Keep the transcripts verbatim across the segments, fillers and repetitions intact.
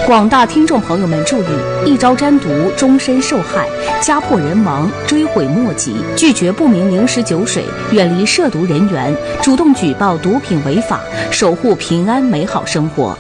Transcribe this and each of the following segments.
广大听众朋友们注意，一朝沾毒，终身受害，家破人亡，追悔莫及。拒绝不明零食酒水，远离涉毒人员，主动举报毒品违法，守护平安美好生活。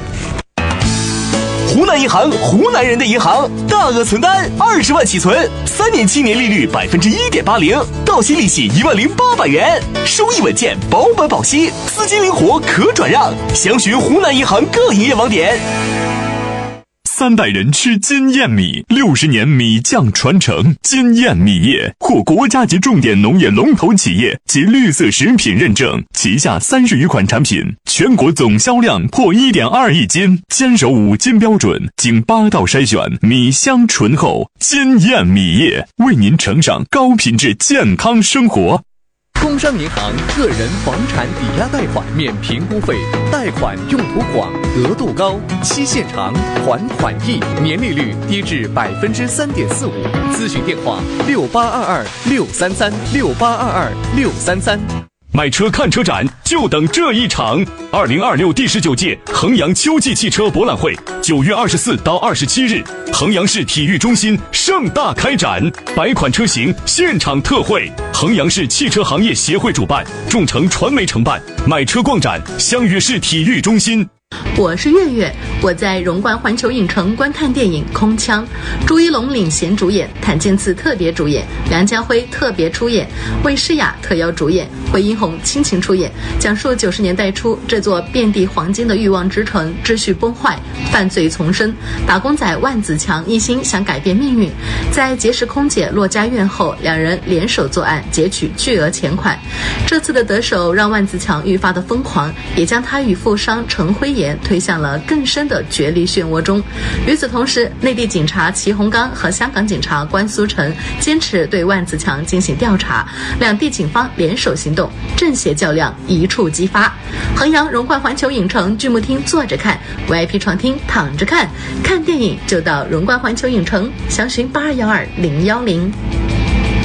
湖南银行，湖南人的银行，大额存单二十万起存，三年期年利率百分之一点八零，到期利息一万零八百元，收益稳健，保本保息，资金灵活可转让。详询湖南银行各营业网点。 三代人吃金燕米，六十年米酱传承。金燕米业获国家级重点农业龙头企业及绿色食品认证，旗下三十余款产品，全国总销量破 一点二亿斤，坚守五金标准，经八道筛选，米香醇厚。金燕米业为您呈上高品质健康生活。 工商银行个人房产抵押贷款免评估费，贷款用途广，额度高，期限长，还款易，年利率低至百分之三点四五。咨询电话：六八二二六三三六八二二六三三。 买车看车展就等这一场！二零二六第十九届衡阳秋季汽车博览会，九月二十四到二十七日，衡阳市体育中心盛大开展，百款车型现场特惠。衡阳市汽车行业协会主办，众诚传媒承办。买车逛展，相约市体育中心。 我是月月，我在荣冠环球影城观看电影《空腔》，朱一龙领衔主演，谭健次特别主演，梁家辉特别出演，魏诗雅特邀主演，惠英红亲情出演，讲述九十年代初这座遍地黄金的欲望之城秩序崩坏，犯罪丛生，打工仔万子强一心想改变命运，在结识空姐骆家院后，两人联手作案，劫取巨额钱款。这次的得手让万子强愈发的疯狂，也将他与富商陈辉炎推向了更深的角力漩涡中。与此同时，内地警察齐洪刚和香港警察关苏成坚持对万子强进行调查，两地警方联手行动，正邪较量一触即发。衡阳荣冠环球影城剧目厅坐着看， V I P 床厅躺着看，看电影就到荣冠环球影城，详询八二幺二零幺零。